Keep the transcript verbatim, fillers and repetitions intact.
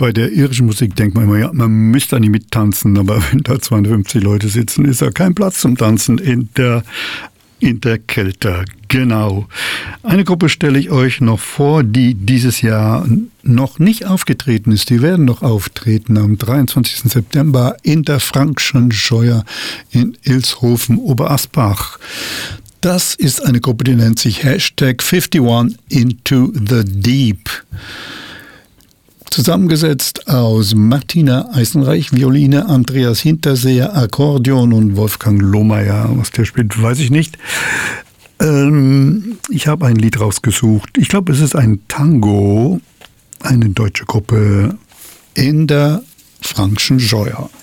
Bei der irischen Musik denkt man immer, ja, man müsste nicht mittanzen, aber wenn da zweihundertfünfzig Leute sitzen, ist ja kein Platz zum Tanzen in der, in der Kälte. Genau. Eine Gruppe stelle ich euch noch vor, die dieses Jahr noch nicht aufgetreten ist. Die werden noch auftreten am dreiundzwanzigsten September in der Frankschen Scheuer in Ilshofen Oberasbach. Das ist eine Gruppe, die nennt sich Hashtag einundfünfzig Into the Deep. Zusammengesetzt aus Martina Eisenreich, Violine, Andreas Hinterseher, Akkordeon und Wolfgang Lohmeier. Was der spielt, weiß ich nicht. Ähm, ich habe ein Lied rausgesucht. Ich glaube, es ist ein Tango, eine deutsche Gruppe in der Frankschen Scheuer.